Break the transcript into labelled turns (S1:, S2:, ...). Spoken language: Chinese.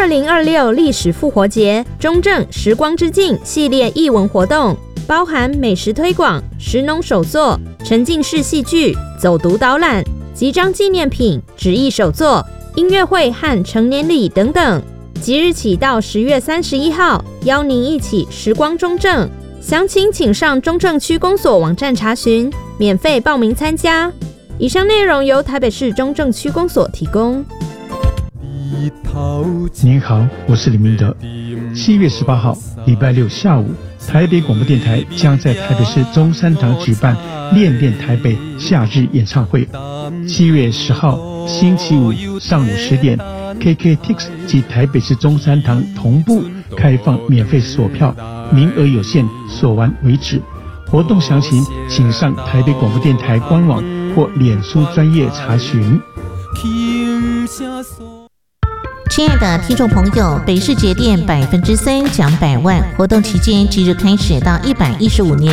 S1: 2026历史复活节中正时光之境系列艺文活动，包含美食推广、食农手作、沉浸式戏剧、走读导览、集章纪念品、纸艺手作、音乐会和成年礼等等。即日起到10月31号，邀您一起时光中正。详情请上中正区公所网站查询，免费报名参加。以上内容由台北市中正区公所提供。
S2: 您好，我是李明德。7月18号，礼拜六下午，台北广播电台将在台北市中山堂举办恋恋台北夏日演唱会。7月10号，星期五上午10点，KKTIX 及台北市中山堂同步开放免费索票，名额有限，索完为止。活动详情请上台北广播电台官网或脸书专页查询。
S3: 亲爱的听众朋友，北市节电3%奖100万活动期间即日开始到115年